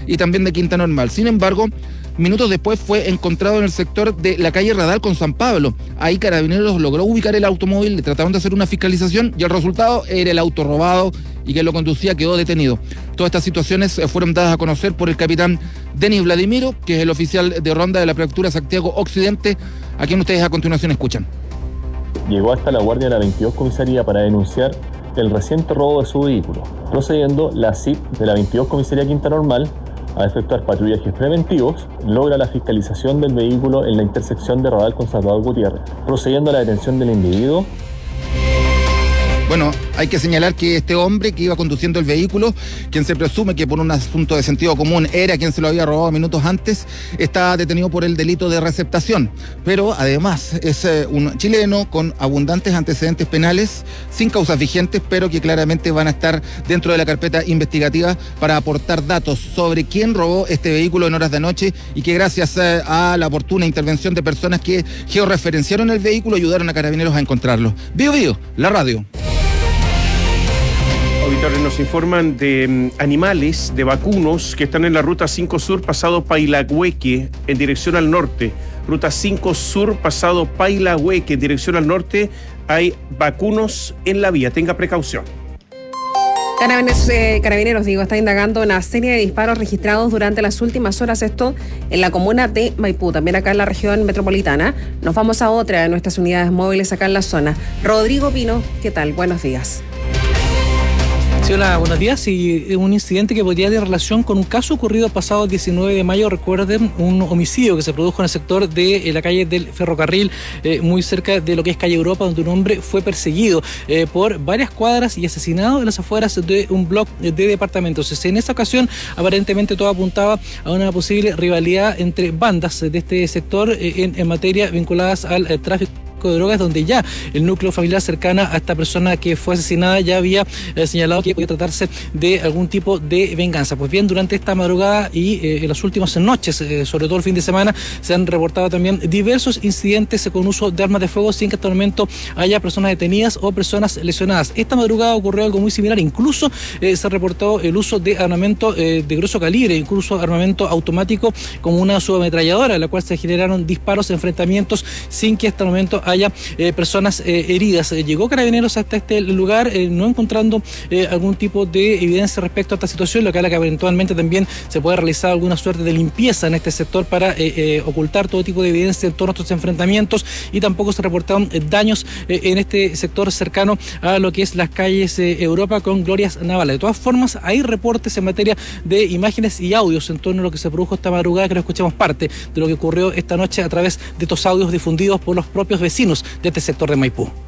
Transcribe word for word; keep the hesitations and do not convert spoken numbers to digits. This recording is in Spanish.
y también de Quinta Normal. Sin embargo, minutos después fue encontrado en el sector de la calle Radal con San Pablo. Ahí Carabineros logró ubicar el automóvil, le trataron de hacer una fiscalización y el resultado era el auto robado y quien lo conducía quedó detenido. Todas estas situaciones fueron dadas a conocer por el capitán Denis Vladimiro, que es el oficial de ronda de la Prefectura Santiago Occidente, a quien ustedes a continuación escuchan. Llegó hasta la guardia de la veintidós Comisaría para denunciar el reciente robo de su vehículo. Procediendo, la C I P de la veintidós Comisaría Quinta Normal a efectuar patrullajes preventivos, logra la fiscalización del vehículo en la intersección de Radal con Salvador Gutiérrez, procediendo a la detención del individuo. Bueno, hay que señalar que este hombre que iba conduciendo el vehículo, quien se presume que por un asunto de sentido común era quien se lo había robado minutos antes, está detenido por el delito de receptación. Pero además es eh, un chileno con abundantes antecedentes penales, sin causas vigentes, pero que claramente van a estar dentro de la carpeta investigativa para aportar datos sobre quién robó este vehículo en horas de noche y que gracias eh, a la oportuna intervención de personas que georreferenciaron el vehículo ayudaron a Carabineros a encontrarlo. Bio Bio, la radio. Auditores, nos informan de um, animales, de vacunos que están en la ruta cinco Sur pasado Pailahueque en dirección al norte. Ruta cinco Sur pasado Pailahueque en dirección al norte. Hay vacunos en la vía. Tenga precaución. Carabineros, eh, Carabineros, digo, está indagando una serie de disparos registrados durante las últimas horas, esto en la comuna de Maipú, también acá en la región metropolitana. Nos vamos a otra de nuestras unidades móviles acá en la zona. Rodrigo Pino, ¿qué tal? Buenos días. Sí, hola, buenos días. Y un incidente que podría tener relación con un caso ocurrido el pasado diecinueve de mayo. Recuerden, un homicidio que se produjo en el sector de eh, la calle del Ferrocarril, eh, muy cerca de lo que es calle Europa, donde un hombre fue perseguido eh, por varias cuadras y asesinado en las afueras de un bloque de departamentos. En esa ocasión, aparentemente todo apuntaba a una posible rivalidad entre bandas de este sector eh, en, en materia vinculadas al eh, tráfico de drogas, donde ya el núcleo familiar cercana a esta persona que fue asesinada ya había eh, señalado que podía tratarse de algún tipo de venganza. Pues bien, durante esta madrugada y eh, en las últimas noches, eh, sobre todo el fin de semana, se han reportado también diversos incidentes con uso de armas de fuego sin que hasta el momento haya personas detenidas o personas lesionadas. Esta madrugada ocurrió algo muy similar, incluso eh, se reportó el uso de armamento eh, de grueso calibre, incluso armamento automático como una subametralladora, en la cual se generaron disparos, enfrentamientos sin que hasta el momento haya eh, personas eh, heridas. Eh, llegó Carabineros hasta este lugar eh, no encontrando eh, algún tipo de evidencia respecto a esta situación, lo que habla que eventualmente también se puede realizar alguna suerte de limpieza en este sector para eh, eh, ocultar todo tipo de evidencia en torno a estos enfrentamientos, y tampoco se reportaron eh, daños eh, en este sector cercano a lo que es las calles eh, Europa con glorias navales. De todas formas, hay reportes en materia de imágenes y audios en torno a lo que se produjo esta madrugada, que lo escuchamos parte de lo que ocurrió esta noche a través de estos audios difundidos por los propios vecinos de este sector de Maipú.